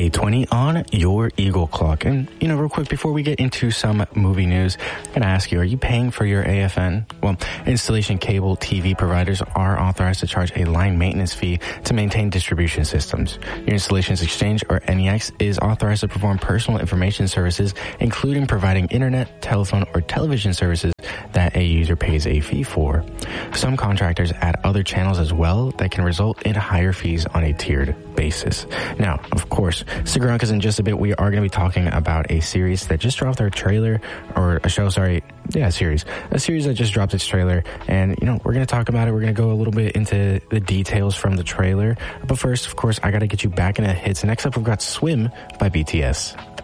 8:20 on your Eagle Clock. And, real quick, before we get into some movie news, I'm going to ask you, are you paying for your AFN? Well, installation cable TV providers are authorized to charge a line maintenance fee to maintain distribution systems. Your Installations Exchange, or NEX, is authorized to perform personal information services, including providing internet, telephone, or television services that a user pays a fee for. Some contractors add other channels as well that can result in higher fees on a tiered basis. Now, of course, stick around because in just a bit we are going to be talking about a series that just dropped their trailer, or a show, sorry. Yeah, a series that just dropped its trailer. And, we're going to talk about it. We're going to go a little bit into the details from the trailer. But first, of course, I got to get you back into the hits. Next up, we've got Swim by BTS.